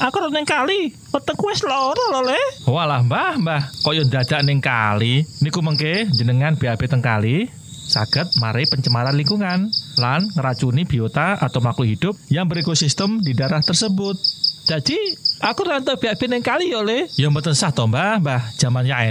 Aku ora ning kali. Wetengku wis lara lho, Le. Walah, Mbah, kaya dadak ning kali. Niku mengke jenengan BAB teng kali saged mari pencemaran lingkungan lan ngeracuni biota atau makhluk hidup yang berekosistem di daerah tersebut. Jadi, aku ora entuk BAB ning kali ya, Le. Ya mboten sah to, Mbah. Jaman ya